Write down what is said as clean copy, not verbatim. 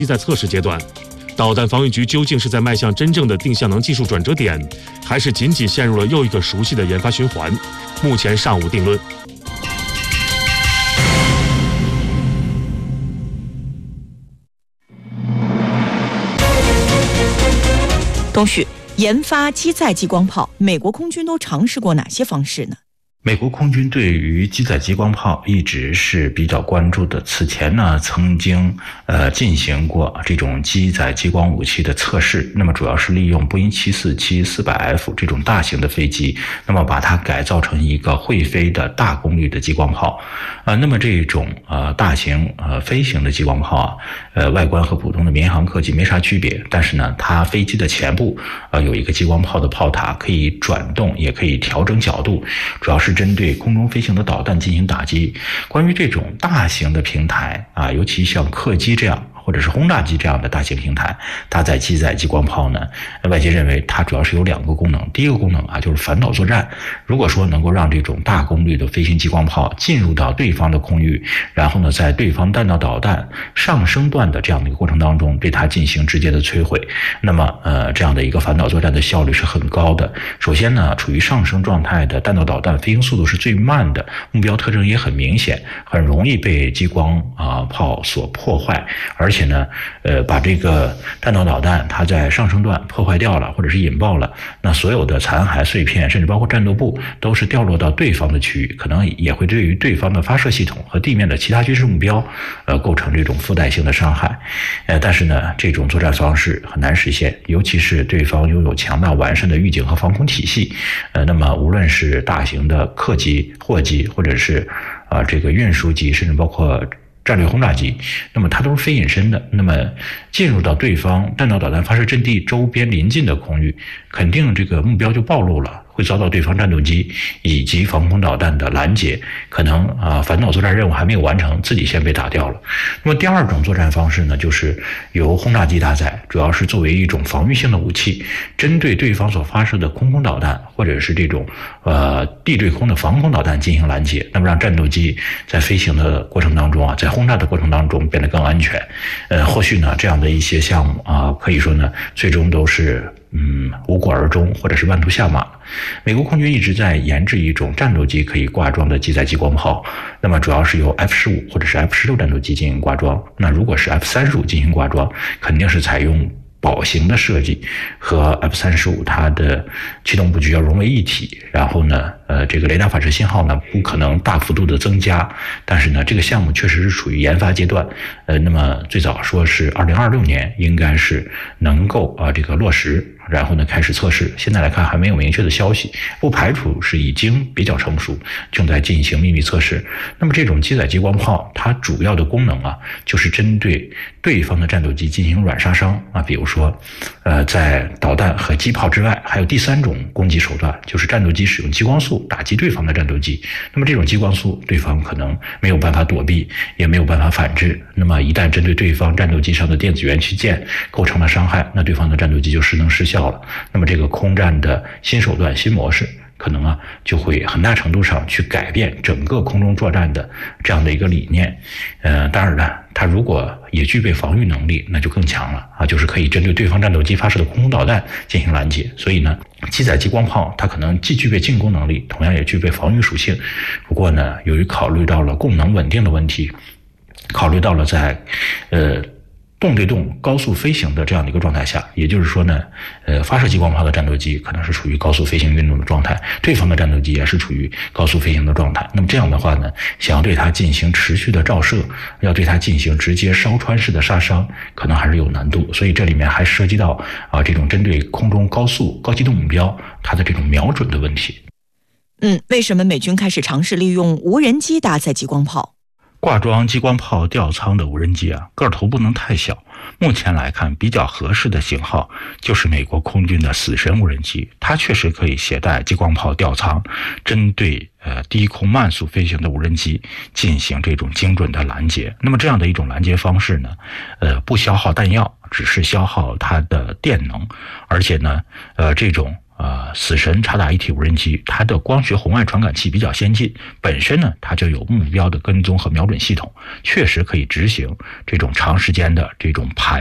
在测试阶段。导弹防御局究竟是在迈向真正的定向能技术转折点，还是仅仅陷入了又一个熟悉的研发循环？目前尚无定论。 东旭，研发机载激光炮，美国空军都尝试过哪些方式呢？ 美国空军对于机载激光炮一直是比较关注的。此前呢，曾经进行过这种机载激光武器的测试。那么主要是利用波音747-400F 这种大型的飞机，那么把它改造成一个会飞的大功率的激光炮。那么这种大型飞行的激光炮外观和普通的民航客机没啥区别，但是呢，它飞机的前部有一个激光炮的炮塔，可以转动，也可以调整角度，主要是针对空中飞行的导弹进行打击。关于这种大型的平台尤其像客机这样或者是轰炸机这样的大型平台，它在机载激光炮呢，外界认为它主要是有两个功能。第一个功能就是反导作战。如果说能够让这种大功率的飞行激光炮进入到对方的空域，然后呢，在对方弹道导弹上升段的这样的一个过程当中，对它进行直接的摧毁，那么这样的一个反导作战的效率是很高的。首先呢，处于上升状态的弹道导弹飞行速度是最慢的，目标特征也很明显，很容易被激光炮所破坏。而且呢，把这个弹道导弹它在上升段破坏掉了，或者是引爆了，那所有的残骸碎片，甚至包括战斗部，都是掉落到对方的区域，可能也会对于对方的发射系统和地面的其他军事目标，构成这种附带性的伤害。但是呢，这种作战方式很难实现，尤其是对方拥有强大完善的预警和防空体系。那么无论是大型的客机、货机，或者是这个运输机，甚至包括战略轰炸机，那么它都是非隐身的。那么进入到对方弹道导弹发射阵地周边临近的空域，肯定这个目标就暴露了，会遭到对方战斗机以及防空导弹的拦截，可能反导作战任务还没有完成，自己先被打掉了。那么第二种作战方式呢，就是由轰炸机搭载，主要是作为一种防御性的武器，针对对方所发射的空导弹或者是这种地对空的防空导弹进行拦截，那么让战斗机在飞行的过程当中在轰炸的过程当中变得更安全。或许呢，这样的一些项目可以说呢，最终都是无果而终，或者是万途下马。美国空军一直在研制一种战斗机可以挂装的机载激光炮，那么主要是由 F-15或者是 F-16战斗机进行挂装。那如果是 F-35进行挂装，肯定是采用保型的设计，和 F-35它的驱动布局要融为一体，然后呢这个雷达反射信号呢不可能大幅度的增加，但是呢这个项目确实是处于研发阶段。那么最早说是2026年应该是能够这个落实，然后呢开始测试，现在来看还没有明确的消息，不排除是已经比较成熟，正在进行秘密测试。那么这种机载激光炮它主要的功能就是针对对方的战斗机进行软杀伤比如说在导弹和机炮之外，还有第三种攻击手段，就是战斗机使用激光束打击对方的战斗机。那么这种激光束对方可能没有办法躲避，也没有办法反制，那么一旦针对对方战斗机上的电子元器件构成了伤害，那对方的战斗机就失能失效了。那么这个空战的新手段、新模式可能就会很大程度上去改变整个空中作战的这样的一个理念。当然了，它如果也具备防御能力，那就更强了就是可以针对对方战斗机发射的空导弹进行拦截。所以呢，机载激光炮它可能既具备进攻能力，同样也具备防御属性。不过呢，由于考虑到了供能稳定的问题，考虑到了在动对动高速飞行的这样的一个状态下，也就是说呢，发射激光炮的战斗机可能是处于高速飞行运动的状态，对方的战斗机也是处于高速飞行的状态。那么这样的话呢，想要对它进行持续的照射，要对它进行直接烧穿式的杀伤，可能还是有难度。所以这里面还涉及到这种针对空中高速高机动目标它的这种瞄准的问题。 为什么美军开始尝试利用无人机搭载激光炮？ 挂装激光炮吊舱的无人机个头不能太小。目前来看，比较合适的型号就是美国空军的死神无人机，它确实可以携带激光炮吊舱，针对低空慢速飞行的无人机进行这种精准的拦截。那么这样的一种拦截方式呢，不消耗弹药，只是消耗它的电能，而且呢，这种死神察打1T无人机，它的光学红外传感器比较先进，本身呢它就有目标的跟踪和瞄准系统，确实可以执行这种长时间的这种